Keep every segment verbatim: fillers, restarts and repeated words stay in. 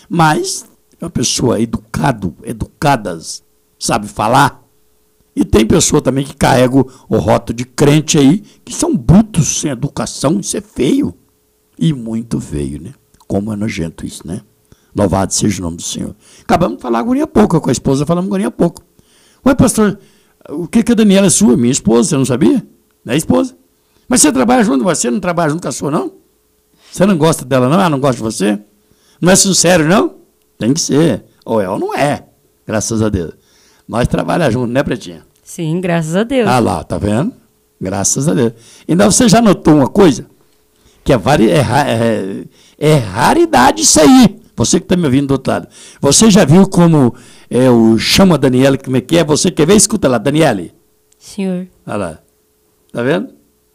Mas é uma pessoa educado, educadas, sabe falar. E tem pessoa também que carrega o, o rótulo de crente aí, que são brutos, sem educação, isso é feio. E muito feio, né? Como é nojento isso, né? Louvado seja o nome do Senhor. Acabamos de falar agora há pouco, com a esposa falamos agora há pouco. Ué, pastor, o que que a Daniela é sua? Minha esposa, você não sabia? Não é esposa. Mas você trabalha junto, você não trabalha junto com a sua, não? Você não gosta dela, não? Ela não gosta de você? Não é sincero, não? Tem que ser. Ou é ou não é. Graças a Deus. Nós trabalhamos juntos, né, Pretinha? Sim, graças a Deus. Ah lá, tá vendo? Graças a Deus. Então você já notou uma coisa? Que é, vari... é, é, é raridade isso aí. Você que está me ouvindo do outro lado. Você já viu como é, o chama a Daniela, como é que é? Você quer ver? Escuta lá, Daniele. Senhor. Olha lá. Tá vendo?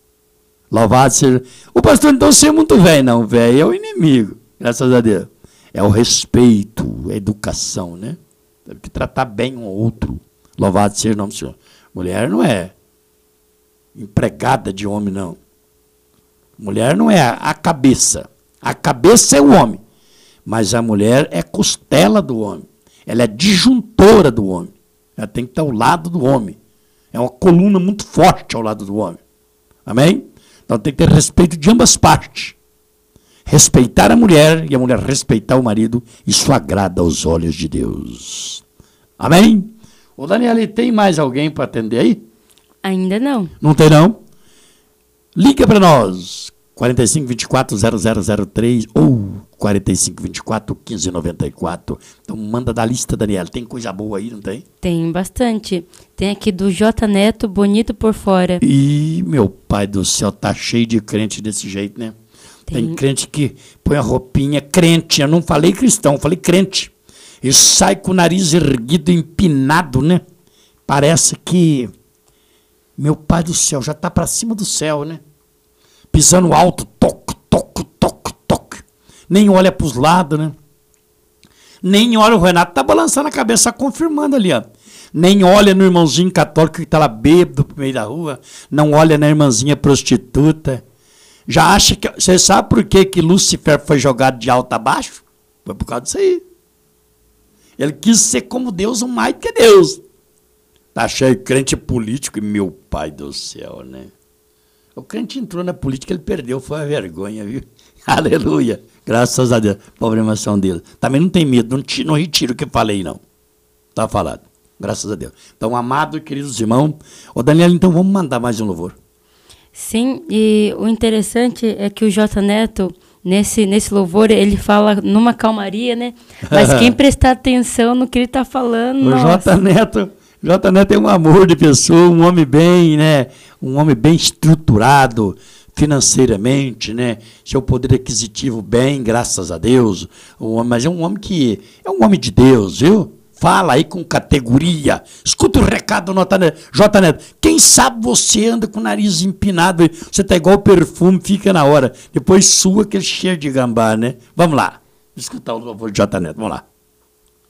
Louvado seja. O pastor, então, você é muito velho. Não, velho é o inimigo. Graças a Deus. É o respeito, a educação, né? Tem que tratar bem um outro. Louvado seja o nome do Senhor. Mulher não é empregada de homem, não. Mulher não é a cabeça. A cabeça é o homem. Mas a mulher é costela do homem. Ela é disjuntora do homem. Ela tem que estar ao lado do homem. É uma coluna muito forte ao lado do homem. Amém? Então tem que ter respeito de ambas partes. Respeitar a mulher e a mulher respeitar o marido. Isso agrada aos olhos de Deus. Amém? Ô Daniela, tem mais alguém para atender aí? Ainda não. Não tem não? Liga para nós. quarenta e cinco, vinte e quatro, zero zero zero três ou quarenta e cinco, vinte e quatro, quinze noventa e quatro. Então manda da lista, Daniela. Tem coisa boa aí, não tem? Tem bastante. Tem aqui do J Neto, Bonito por Fora. Ih, meu pai do céu, tá cheio de crente desse jeito, né? Tem, tem crente que põe a roupinha crente. Eu não falei cristão, falei crente. E sai com o nariz erguido, empinado, né? Parece que, meu pai do céu, já tá para cima do céu, né? Pisando alto, toque, toque, toque, toque. Nem olha para os lados, né? Nem olha, o Renato tá balançando a cabeça, confirmando ali, ó. Nem olha no irmãozinho católico que tá lá bêbado no meio da rua. Não olha na irmãzinha prostituta. Já acha que... Você sabe por que que Lúcifer foi jogado de alto a baixo? Foi por causa disso aí. Ele quis ser como Deus, ou mais do que Deus. Tá cheio de crente político, e meu pai do céu, né? O crente entrou na política, ele perdeu, foi uma vergonha, viu? Aleluia, graças a Deus, problemação dele. Também não tem medo, não, não retiro o que falei, não. Tá falado, graças a Deus. Então, amado e queridos irmãos, ô Daniela, então vamos mandar mais um louvor. Sim, e o interessante é que o J Neto, nesse, nesse louvor, ele fala numa calmaria, né? Mas quem prestar atenção no que ele está falando, o nossa. J Neto... J Neto é um amor de pessoa, um homem bem, né? Um homem bem estruturado financeiramente, né? Seu poder aquisitivo bem, graças a Deus. Um homem, mas é um homem que é um homem de Deus, viu? Fala aí com categoria. Escuta o recado do J Neto. Quem sabe você anda com o nariz empinado, você tá igual perfume, fica na hora. Depois sua aquele cheiro de gambá, né? Vamos lá. Escutar o louvor de J Neto, vamos lá.